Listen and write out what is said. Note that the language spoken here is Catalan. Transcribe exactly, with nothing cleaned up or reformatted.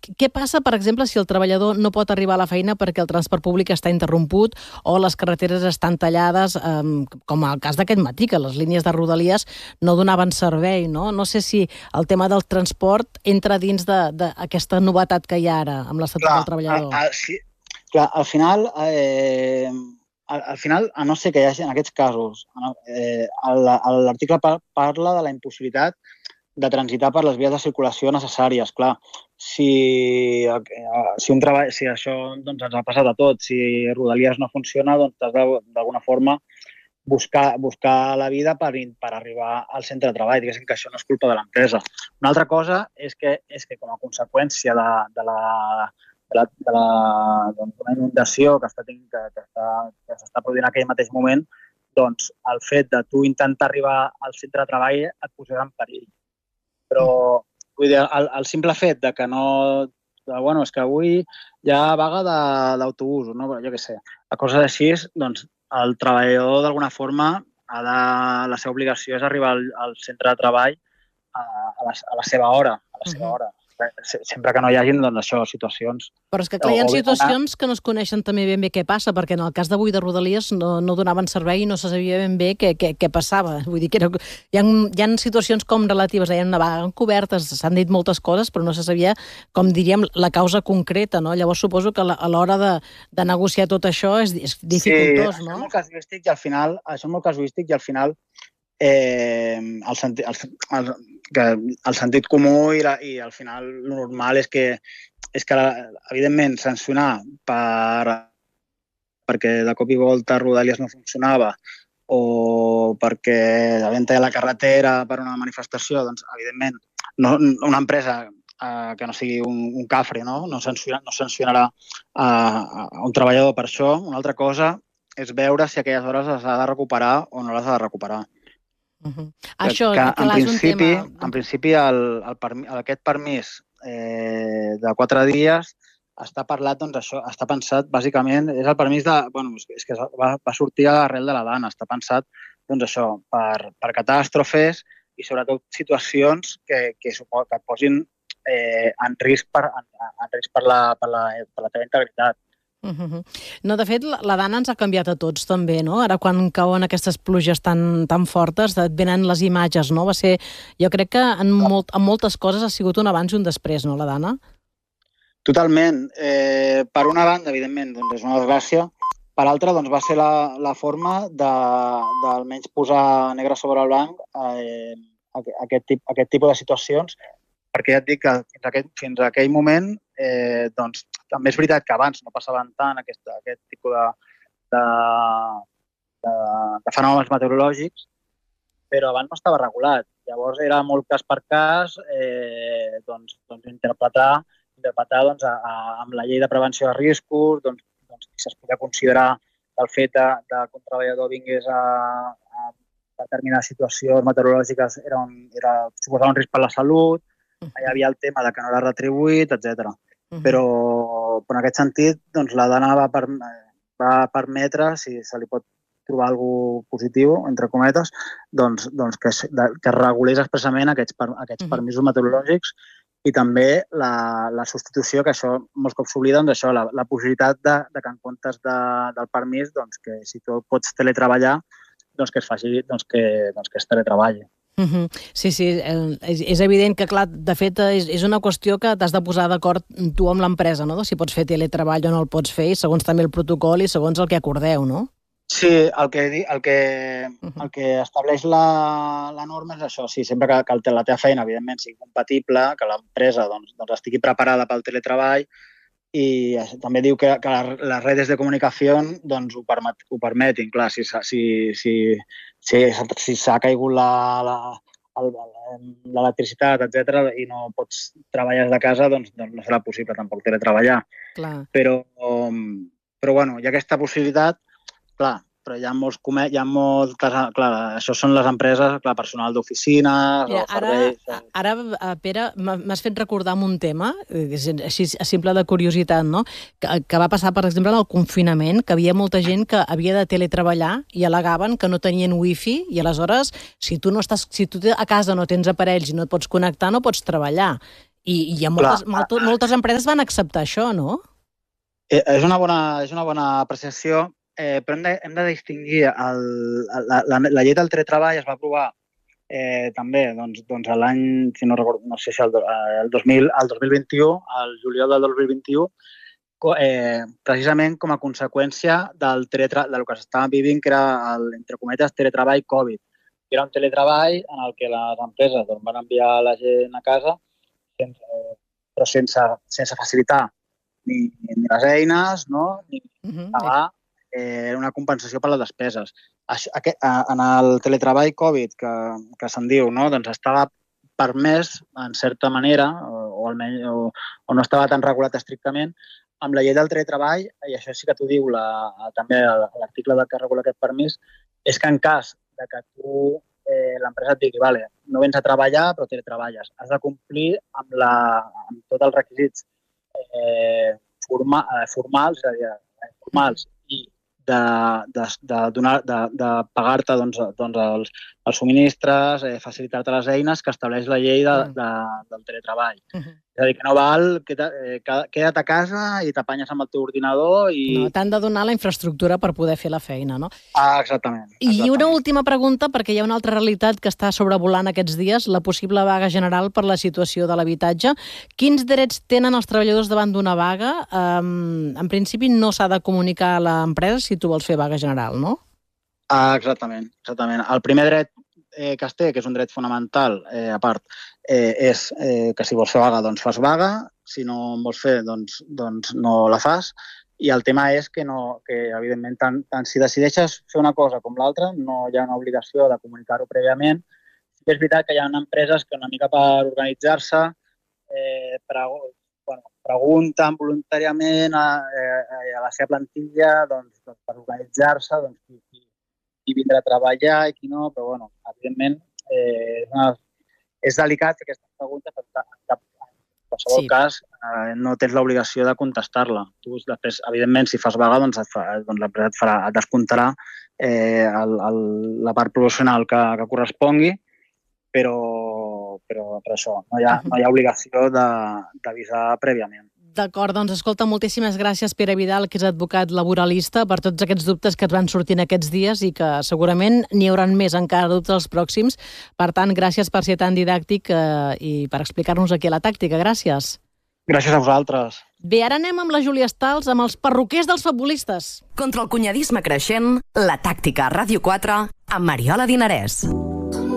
què passa, per exemple, si el treballador no pot arribar a la feina perquè el transport públic està interromput o les carreteres estan tallades, eh, com el cas d'aquest matí, que les línies de Rodalies no donaven servei, no? No sé si el tema del transport entra dins d'aquesta novetat que hi ha ara amb l'Estatut del Treballador. A, a, sí, clar, al final... Eh, al, al final, a no ser que hi hagi en aquests casos, eh, l'article parla de la impossibilitat de transitar per les vies de circulació necessàries. Clar, si, si, un treball, si això doncs, ens ha passat a tots, si Rodalies no funciona, doncs has d'alguna forma buscar, buscar la vida per, per arribar al centre de treball. Diguéssim que això no és culpa de l'empresa. Una altra cosa és que, és que com a conseqüència de, de la de la, de la, doncs, una inundació que està, que, que està, que s'està produint en aquell mateix moment, doncs el fet de tu intentar arribar al centre de treball et posarà en perill. Però vull dir, el, el simple fet de que no... De, bueno, és que avui hi ha vaga d'autobusos, no? Jo què sé. A coses així, doncs, el treballador d'alguna forma ha de, la seva obligació és arribar al, al centre de treball a, a, la, a la seva hora, a la seva hora. Sempre que no hi hagin, doncs, això, situacions... Però és que clar, hi ha situacions que no es coneixen també ben bé què passa, perquè en el cas d'avui de Rodalies no, no donaven servei i no se sabia ben bé què, què, què passava. Vull dir que era, hi, ha, hi ha situacions com relatives, hi ha una vaga encobertes, s'han dit moltes coses, però no se sabia, com diríem, la causa concreta, no? Llavors suposo que a l'hora de, de negociar tot això és, és dificultós, sí, no? Sí, és molt casuístic i al final, això és molt casuístic i al final eh, el, senti, el, el, que el sentit comú i, la, i al final el normal és que, és que evidentment, sancionar per, perquè de cop i volta Rodalies no funcionava o perquè havien tallat la carretera per una manifestació, doncs, evidentment, no, una empresa eh, que no sigui un, un cafre, no, no, sanciona, no sancionarà a, a un treballador per això. Una altra cosa és veure si aquelles hores les ha de recuperar o no les ha de recuperar. Uh-huh. Això, que, que en, principi, un tema... en principi el, el permi, aquest permís eh, de quatre dies està parlat, doncs això, està pensat bàsicament, és el permís de, bueno, és que va, va sortir a l'arrel de la dana, està pensat, doncs això, per, per catàstrofes i sobretot situacions que, que, que et posin eh, en risc per, en, en risc per la, per la, per la teva integritat. Uh-huh. No, de fet, la dana ens ha canviat a tots també, no? Ara quan cauen aquestes pluges tan, tan fortes et venen les imatges, no? Va ser, jo crec que en, molt, en moltes coses ha sigut un abans i un després, no, la dana? Totalment. Eh, per una banda, evidentment, doncs és una desgràcia. Per altra, doncs, va ser la, la forma d'almenys posar negre sobre el blanc eh, aquest, aquest tipus de situacions, perquè ja et dic que fins a aquell, fins a aquell moment eh, doncs, també és veritat que abans no passaven tant aquest, aquest tipus de, de, de, de fenòmens meteorològics, però abans no estava regulat. Llavors era molt cas per cas eh, doncs, doncs interpretar, interpretar doncs, a, a, amb la llei de prevenció de riscos, doncs, doncs si es podia considerar el fet de, de que un treballador vingués a, a determinades situacions meteorològiques era un, era, suposava un risc per la salut, hi havia el tema de que no era retribuït, etcètera. Uh-huh. Però, però en aquest sentit, doncs, la dana va, per, va permetre, si se li pot trobar alguna positiu, entre cometes, doncs, doncs que, que regulés expressament aquests, aquests uh-huh. permisos meteorològics i també la, la substitució, que això molts cops s'oblida, doncs això, la, la possibilitat de, de que en comptes de, del permís, doncs que si tu pots teletreballar, doncs que es faci, doncs que, doncs que es teletreballi. Uh-huh. Sí, sí, és, és evident que, clar, de fet, és, és una qüestió que t'has de posar d'acord tu amb l'empresa, no? Si pots fer teletreball o no el pots fer, segons també el protocol i segons el que acordeu, no? Sí, el que, el que, el que estableix la, la norma és això, sí, sempre que, que la teva feina, evidentment, sigui compatible, que l'empresa doncs, doncs estigui preparada pel teletreball i també diu que, que les redes de comunicació doncs, ho, permet, ho permetin. Clar, si, si, si, si, si s'ha caigut la, la, l'electricitat, etcètera, i no pots treballar des de casa, doncs, doncs no serà possible tampoc teletreballar. Clar. Però, però bueno, hi ha aquesta possibilitat, clar, però hi ha molts comerços, hi ha molts, clar, això són les empreses, clar, personal d'oficines, ja, o serveis... Ara, ara Pere, m'has fet recordar un tema, així a simple de curiositat, no? Que, que va passar, per exemple, en el confinament, que havia molta gent que havia de teletreballar i al·legaven que no tenien wifi i aleshores, si tu, no estàs, si tu a casa no tens aparells i no et pots connectar, no pots treballar. I, i moltes, moltes, moltes empreses van acceptar això, no? Eh, és, una bona, és una bona apreciació, eh, però hem de, hem de distingir el, la, la, la llei del teletreball es va aprovar eh, també doncs, doncs l'any, si no recordo, no sé si el, el, dos mil, el dos mil vint-i-u, el juliol del dos mil vint-i-u, eh, precisament com a conseqüència del, teletra, del que s'estava vivint, que era el, entre cometes, teletreball Covid. Era un teletreball en el que les empreses doncs, van enviar la gent a casa sense, però sense, sense facilitar ni, ni les eines, no? Ni uh-huh. pagar eh, una compensació per les despeses. Això, aquest, en el teletreball Covid, que, que se'n diu, no? Doncs estava permès, en certa manera, o, o, almenys, o, o no estava tan regulat estrictament, amb la llei del teletreball, i això sí que t'ho diu la, també l'article que regula aquest permís, és que en cas de que tu, eh, l'empresa et digui, vale, no vens a treballar, però teletreballes. Has de complir amb, la, amb tots els requisits eh, forma, eh, formals, és a dir, eh, formals i de, de, de, donar, de, de pagar-te doncs, doncs els, els subministres, eh, facilitar-te les eines que estableix la llei de, de, del teletreball. Uh-huh. És a dir, que no val, queda, eh, queda't a casa i t'apanyes amb el teu ordinador i... No, t'han de donar la infraestructura per poder fer la feina, no? Ah, exactament. exactament. I una última pregunta, perquè hi ha una altra realitat que està sobrevolant aquests dies, la possible vaga general per la situació de l'habitatge. Quins drets tenen els treballadors davant d'una vaga? Um, en principi no s'ha de comunicar a l'empresa si tu vols fer vaga general, no? Ah, exactament, exactament. El primer dret eh, que es té, que és un dret fonamental, eh, a part, eh, és eh, que si vols fer vaga, doncs fas vaga, si no en vols fer, doncs, doncs no la fas, i el tema és que, no, que evidentment, tant, tant si decideixes fer una cosa com l'altra, no hi ha una obligació de comunicar-ho prèviament. Sí que és veritat que hi ha empreses que una mica per organitzar-se eh, pregu bueno, pregunten voluntàriament a, a, a la seva plantilla doncs, doncs, per organitzar-se, doncs, qui, qui, qui vindrà a treballar i qui no, però bueno, evidentment eh, és, una, és delicat fer aquestes preguntes, però en cap, en qualsevol sí. cas eh, no tens l'obligació de contestar-la. Tu després, evidentment, si fas vaga, doncs, doncs l'empresa et, farà, et descomptarà eh, el, el, la part proporcional que, que correspongui, però, però per això no hi ha, no hi ha obligació d'avisar prèviament. D'acord, doncs escolta, moltíssimes gràcies Pere Vidal, que és advocat laboralista, per tots aquests dubtes que et van sortint aquests dies i que segurament n'hi hauran més encara dubtes els pròxims. Per tant, gràcies per ser tan didàctic eh, i per explicar-nos aquí la tàctica. Gràcies. Gràcies a vosaltres. Bé, ara anem amb la Júlia Stals, amb els perruquers dels futbolistes. Contra el cunyadisme creixent, la tàctica a Ràdio quatre amb Mariola Dinarès.